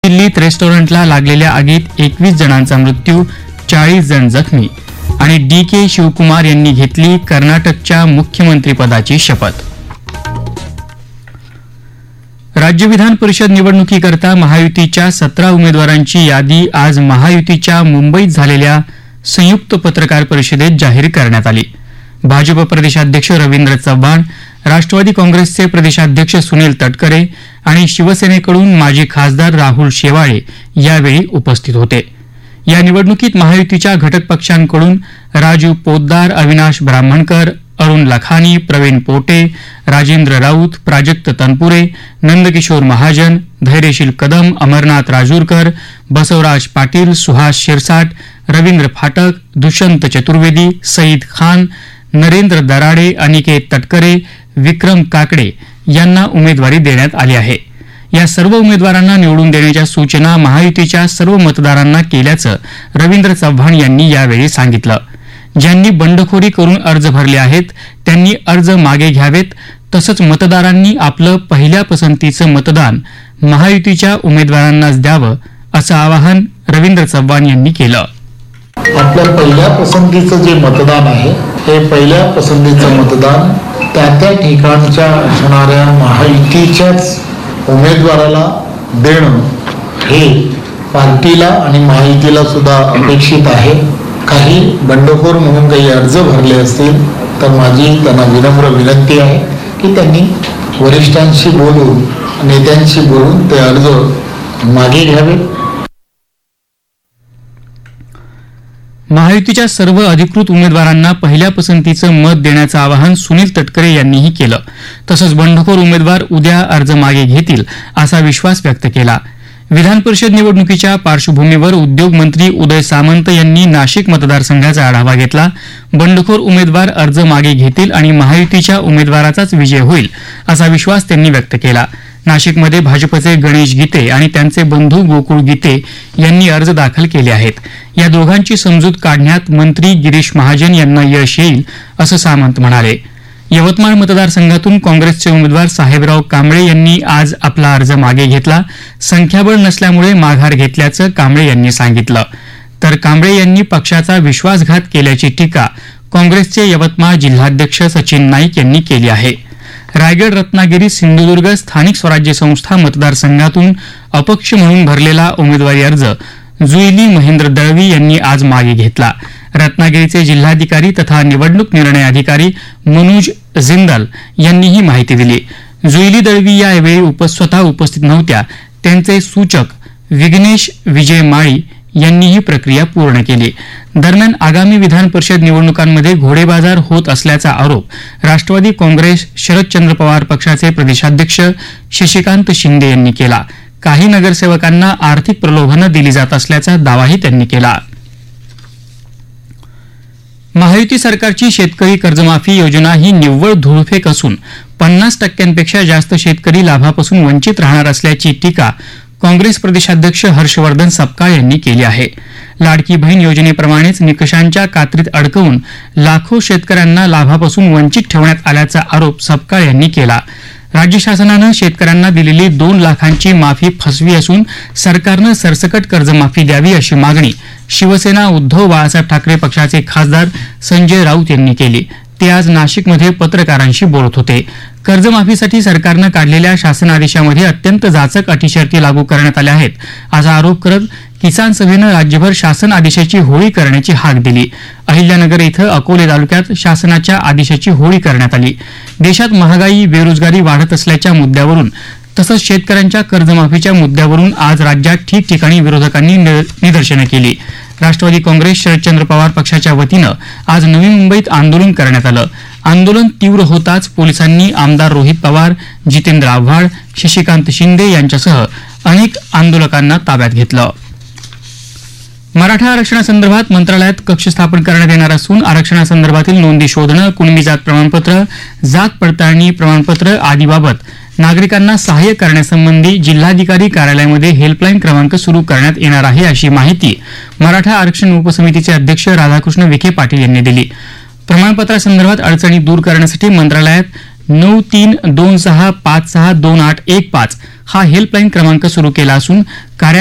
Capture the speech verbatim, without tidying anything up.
दिल्लीत रेस्टॉरंटला लागलेल्या आगीत एकवीस जणांचा मृत्यू, चाळीस जण जखमी. आणि डी के शिवकुमार यांनी घेतली कर्नाटकच्या मुख्यमंत्रीपदाची शपथ. राज्य विधान परिषद निवडणुकीकरता महायुतीच्या सतरा उमेदवारांची यादी आज महायुतीच्या मुंबईत झालेल्या संयुक्त पत्रकार परिषदेत जाहीर करण्यात आली. भाजप प्रदेशाध्यक्ष रवींद्र चव्हाण, राष्ट्रवादी काँग्रेसचे प्रदेशाध्यक्ष सुनील तटकरे आणि शिवसेनेकडून माजी खासदार राहुल शेवाळे यावेळी उपस्थित होते. या निवडणुकीत महायुतीच्या घटक पक्षांकडून राजू पोद्दार, अविनाश ब्राह्मणकर, अरुण लखानी, प्रवीण पोटे, राजेंद्र राऊत, प्राजक्त तनपुरे, नंदकिशोर महाजन, धैर्यशील कदम, अमरनाथ राजूरकर, बसवराज पाटील, सुहास शिरसाट, रवींद्र फाटक, दुष्यंत चतुर्वेदी, सईद खान, नरेंद्र दराडे, अनिकेत तटकरे, विक्रम काकडे यांना उमेदवारी देण्यात आली आहे. या सर्व उमेदवारांना निवडून देण्याच्या सूचना महायुतीच्या सर्व मतदारांना केल्याचं रवींद्र चव्हाण यांनी यावेळी सांगितलं. ज्यांनी बंडखोरी करून अर्ज भरले आहेत त्यांनी अर्ज मागे घ्यावेत. तसंच मतदारांनी आपलं पहिल्या पसंतीचं मतदान महायुतीच्या उमेदवारांनाच द्यावं असं आवाहन रवींद्र चव्हाण यांनी केलं. आपल्या पहिल्या पसंतीचं जे मतदान आहे हे पहिल्या पसंतीचं मतदान त्या त्या ठिकाणच्या असणाऱ्या महायुतीच्याच उमेदवाराला देणं हे पार्टीला आणि महायुतीला सुद्धा अपेक्षित आहे. काही बंडखोर म्हणून काही अर्ज भरले असतील तर माझी त्यांना विनम्र विनंती आहे की त्यांनी वरिष्ठांशी बोलून, नेत्यांशी बोलून ते अर्ज मागे घ्यावे. महायुतीच्या सर्व अधिकृत उमेदवारांना पहिल्या पसंतीचं मत देण्याचं आवाहन सुनील तटकरे यांनीही केलं. तसंच बंडखोर उमेदवार उद्या अर्ज मागे घेतील असा विश्वास व्यक्त केला. विधान परिषद निवडणुकीच्या पार्श्वभूमीवर उद्योग मंत्री उदय सामंत यांनी नाशिक मतदारसंघाचा आढावा घेतला. बंडखोर उमेदवार अर्ज मागे घेतील आणि महायुतीच्या उमेदवाराचाच विजय होईल असा विश्वास त्यांनी व्यक्त केला. नाशिकमध्ये भाजपचे गणेश गीते आणि त्यांचे बंधू गोकुळ गीते यांनी अर्ज दाखल केले आहेत. या दोघांची समजूत काढण्यात मंत्री गिरीश महाजन यांना यश येईल असं सामंत म्हणाले. यवतमाळ मतदारसंघातून काँग्रेसचे उमेदवार साहेबराव कांबळे यांनी आज आपला अर्ज मागे घेतला. संख्याबळ नसल्यामुळे माघार घेतल्याचं कांबळे यांनी सांगितलं. तर कांबळे यांनी पक्षाचा विश्वासघात केल्याची टीका काँग्रेसचे यवतमाळ जिल्हाध्यक्ष सचिन नाईक यांनी केली आहे. रायगड, रत्नागिरी, सिंधुदुर्ग स्थानिक स्वराज्य संस्था मतदारसंघातून अपक्ष म्हणून भरलेला उमेदवारी अर्ज जुईली महेंद्र दळवी यांनी आज मागे घेतला. रत्नागिरीचे जिल्हाधिकारी तथा निवडणूक निर्णय अधिकारी मनोज जिंदल यांनी ही माहिती दिली. जुईली दळवी यावेळी उप स्वतः उपस्थित नव्हत्या. त्यांचे सूचक विघ्नेश विजय माळी यांनी ही प्रक्रिया पूर्ण केली. दरम्यान आगामी विधान परिषद निवडणुकांमध्ये घोडेबाजार होत असल्याचा आरोप राष्ट्रवादी काँग्रेस शरदचंद्र पवार पक्षाचे प्रदेशाध्यक्ष शशिकांत शिंदे यांनी केला. काही नगरसेवकांना आर्थिक प्रलोभनं दिली जात असल्याचा दावाही त्यांनी केला. महायुती सरकारची शेतकरी कर्जमाफी योजना ही निव्वळ धूळफेक असून पन्नास टक्क्यांपेक्षा जास्त शेतकरी लाभापासून वंचित राहणार असल्याची टीका काँग्रेस प्रदेशाध्यक्ष हर्षवर्धन सपकाळ यांनी केली आहे. लाडकी बहीण योजनेप्रमाणेच निकषांच्या कात्रीत अडकवून लाखो शेतकऱ्यांना लाभापासून वंचित ठेवण्यात आल्याचा आरोप सपकाळ यांनी केला. राज्य शासनानं शेतकऱ्यांना दिलेली दोन लाखांची माफी फसवी असून सरकारनं सरसकट कर्जमाफी द्यावी अशी मागणी शिवसेना उद्धव बाळासाहेब ठाकरे पक्षाचे खासदार संजय राऊत यांनी केली. ते आज नाशिकमध्ये पत्रकारांशी बोलत होते. कर्जमाफीसाठी सरकारनं काढलेल्या शासन आदेशामध्ये अत्यंत जाचक अटीशर्ती लागू करण्यात आल्या आहेत असा आरोप करत किसान सभेनं राज्यभर शासन आदेशाची होळी करण्याची हाक दिली. अहिल्यानगर इथं अकोले तालुक्यात शासनाच्या आदेशाची होळी करण्यात आली. देशात महागाई, बेरोजगारी वाढत असल्याच्या मुद्द्यावरून तसंच शेतकऱ्यांच्या कर्जमाफीच्या मुद्द्यावरून आज राज्यात ठिकठिकाणी विरोधकांनी निदर्शनं केली. राष्ट्रवादी काँग्रेस शरदचंद्र पवार पक्षाच्या वतीनं आज नवी मुंबईत आंदोलन करण्यात आलं. आंदोलन तीव्र होताच पोलिसांनी आमदार रोहित पवार, जितेंद्र आव्हाड, शशिकांत शिंदे यांच्यासह अनेक आंदोलकांना ताब्यात घेतलं. मराठा आरक्षणासंदर्भात मंत्रालयात कक्ष स्थापन करण्यात येणार असून आरक्षणासंदर्भातील नोंदी शोधणं, कुणबी जात प्रमाणपत्र, जात पडताळणी प्रमाणपत्र आदीबाबत नागरिकांना सहाय्य करण्यासंबंधी जिल्हाधिकारी कार्यालयामध्ये हेल्पलाईन क्रमांक सुरू करण्यात येणार आहे अशी माहिती मराठा आरक्षण उपसमितीचे अध्यक्ष राधाकृष्ण विखे पाटील यांनी दिली. प्रमाणपत्रासंदर्भात अडचणी दूर करण्यासाठी मंत्रालयात नऊ तीन दोन सहा पाच सहा दोन आठ एक पाच हा हेल्पलाईन क्रमांक सुरू केला असून कार्या